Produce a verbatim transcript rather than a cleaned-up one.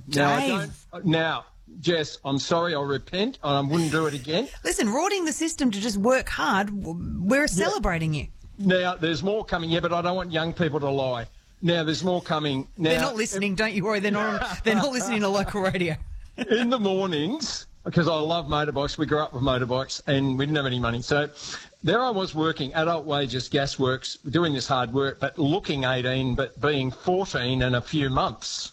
Now, I Dave. don't, now, Jess, I'm sorry, I'll repent, and I wouldn't do it again. Listen, rorting the system to just work hard, we're celebrating you. Now, there's more coming, yeah, but I don't want young people to lie. Now, there's more coming. Now, They're not listening, don't you worry. They're not, they're not listening to local radio. In the mornings, because I love motorbikes, we grew up with motorbikes and we didn't have any money. So there I was working, adult wages, gasworks, doing this hard work, but looking eighteen, but being fourteen in a few months.